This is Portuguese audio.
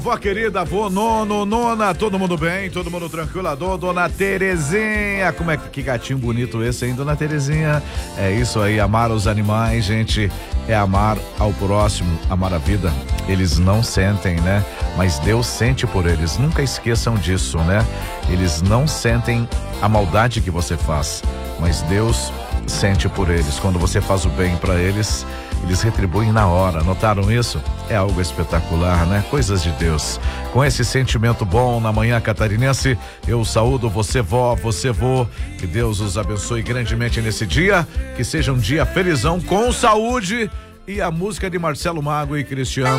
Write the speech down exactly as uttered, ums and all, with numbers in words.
Vó querida, vô, nono, nona, todo mundo bem, todo mundo tranquilo, a dona Terezinha, como é que, que gatinho bonito esse, hein, dona Terezinha? É isso aí, amar os animais, gente, é amar ao próximo, amar a vida. Eles não sentem, né? Mas Deus sente por eles, nunca esqueçam disso, né? Eles não sentem a maldade que você faz, mas Deus sente por eles. Quando você faz o bem para eles, eles retribuem na hora. Notaram isso? É algo espetacular, né? Coisas de Deus. Com esse sentimento bom na manhã catarinense, eu saúdo você, vó, você, vô. Que Deus os abençoe grandemente nesse dia. Que seja um dia felizão, com saúde. E a música de Marcelo Mago e Cristiano.